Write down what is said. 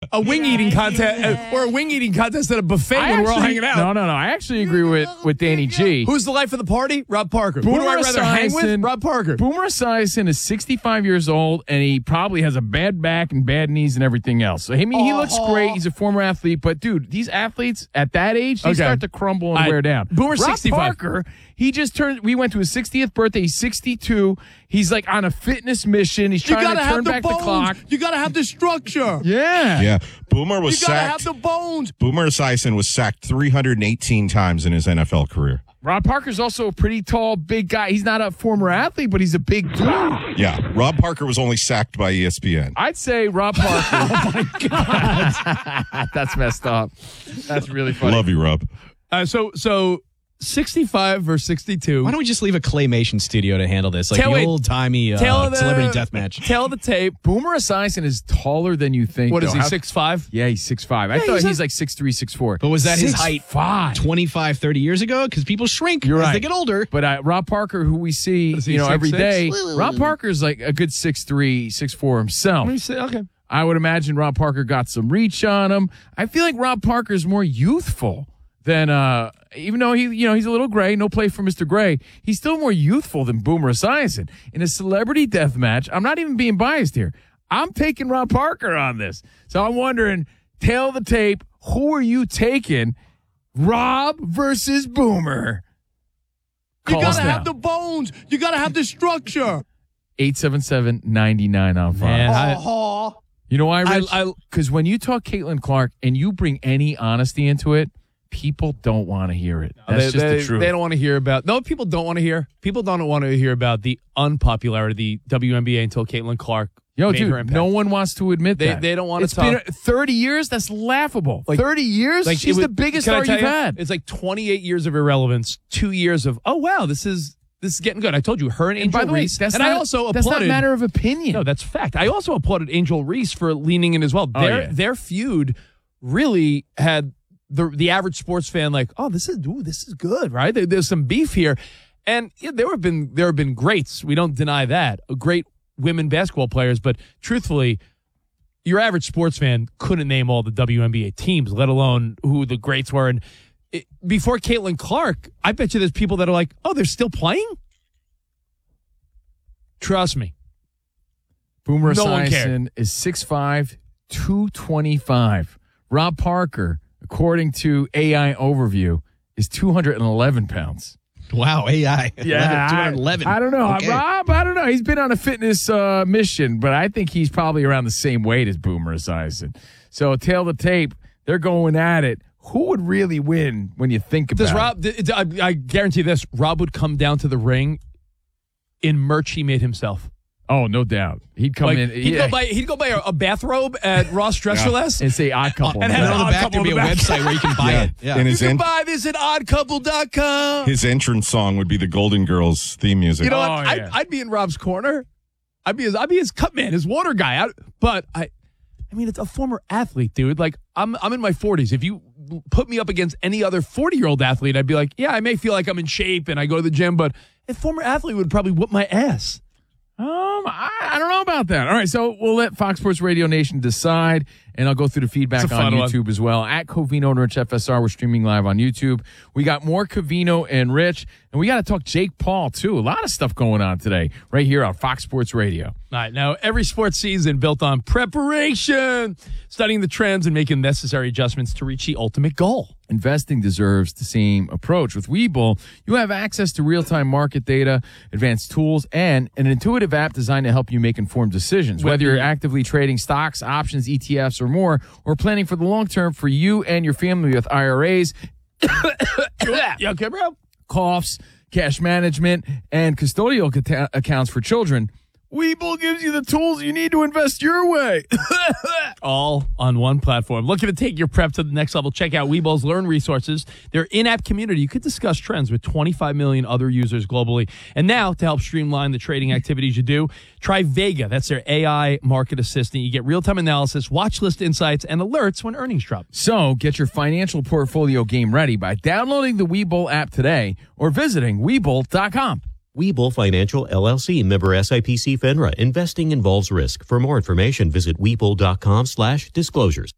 a wing eating contest or a wing eating contest at a buffet when we're all hanging out. No. I actually agree with Danny G. Who's the life of the party? Rob Parker. Who do I rather hang with? Rob Parker. Boomer Esiason is 65 years old, and he probably has a bad back and bad knees and everything else. So, I mean, he looks great. He's a former athlete. But, dude, these athletes at that age, they start to crumble and wear down. Boomer's Rob 65. Parker, he just turned – we went to his 60th birthday. He's 62. He's, like, on a fitness mission. He's trying to turn back the clock. You got to have the structure. Yeah. Yeah. Boomer was You got to sacked. have the bones. Boomer Esiason was sacked 318 times in his NFL career. Rob Parker's also a pretty tall, big guy. He's not a former athlete, but he's a big dude. Yeah. Rob Parker was only sacked by ESPN. I'd say Rob Parker. Oh, my God. That's messed up. That's really funny. Love you, Rob. So 65 versus 62. Why don't we just leave a claymation studio to handle this? Like Tell the it- old-timey celebrity death match. Tell the tape. Boomer Esiason is taller than you think. What is though. he, 6'5"? Yeah, he's 6'5". I thought he's like 6'3", 6'4". But was that his height 6'5". 25, 30 years ago? Because people shrink You're as right. they get older. But Rob Parker, who we see Is he every 6'6"? day, Rob Parker's like a good 6'3", 6'4" himself. Let me see. Okay. I would imagine Rob Parker got some reach on him. I feel like Rob Parker's more youthful than even though he's a little gray, no play for Mr. Gray, he's still more youthful than Boomer Esiason. In a celebrity death match, I'm not even being biased here. I'm taking Rob Parker on this. So I'm wondering, tail the tape, who are you taking? Rob versus Boomer. You got to have the bones. You got to have the structure. 877-99 on 5. Man, You know why, Rich? I- Because when you talk Caitlin Clark and you bring any honesty into it, people don't want to hear it. That's just the truth. They don't want to hear about. No, people don't want to hear. People don't want to hear about the unpopularity of the WNBA until Caitlin Clark. Yo, made her dude, impact. no one wants to admit that. They don't want It's to talk. been 30 years? That's laughable. Like- 30 years? Like, She's it was- the biggest can I star tell you've you? had. It's like 28 years of irrelevance, 2 years of, oh, wow, this is getting good. I told you, her and Angel By the way, Reese. that's and not, I also that's applauded. not a matter of opinion. No, that's fact. I also applauded Angel Reese for leaning in as well. Their feud really had the average sports fan like, oh, this is good, right? There's some beef here, and yeah, there have been greats. We don't deny that, great women basketball players. But truthfully, your average sports fan couldn't name all the WNBA teams, let alone who the greats were. And before Caitlin Clark, I bet you there's people that are like, oh, they're still playing. Trust me. Boomer No one Esiason is 6'5", 225. Rob Parker, according to AI Overview, is 211 pounds. Wow, AI. 211. I don't know. Okay. Rob, I don't know. He's been on a fitness mission, but I think he's probably around the same weight as Boomer Esiason. So, tail the tape. They're going at it. Who would really win when you think about it? I guarantee this, Rob would come down to the ring in merch he made himself. Oh, no doubt. He'd come in. He'd go buy a bathrobe at Ross Dress for Less. and say Odd Couple. And And have on the Odd back Couple there'd be a on the back. website where you can buy it. Yeah. And You his, can buy this at oddcouple.com. his entrance song would be the Golden Girls theme music. You know what? Oh, yeah. I'd be in Rob's corner. I'd be his cut man, his water guy. I mean, it's a former athlete, dude. Like, I'm in my 40s. If you put me up against any other 40-year-old athlete, I'd be like, yeah, I may feel like I'm in shape and I go to the gym, but a former athlete would probably whoop my ass. I don't know about that. All right, so we'll let Fox Sports Radio Nation decide, and I'll go through the feedback It's a on fun one. YouTube as well. At Covino and Rich FSR, we're streaming live on YouTube. We got more Covino and Rich, and we got to talk Jake Paul, too. A lot of stuff going on today right here on Fox Sports Radio. All right, now every sports season built on preparation, studying the trends and making necessary adjustments to reach the ultimate goal. Investing deserves the same approach. With Webull, you have access to real-time market data, advanced tools, and an intuitive app designed to help you make informed decisions. Whether you're actively trading stocks, options, ETFs, or more, or planning for the long term for you and your family with IRAs, You okay, bro? coughs, cash management, and custodial accounts for children, Webull gives you the tools you need to invest your way. All on one platform. Looking to take your prep to the next level? Check out Webull's Learn Resources. Their in-app community. You could discuss trends with 25 million other users globally. And now, to help streamline the trading activities you do, try Vega. That's their AI market assistant. You get real-time analysis, watch list insights, and alerts when earnings drop. So get your financial portfolio game ready by downloading the Webull app today or visiting Webull.com. Webull Financial LLC, member SIPC FINRA. Investing involves risk. For more information, visit Webull.com/disclosures.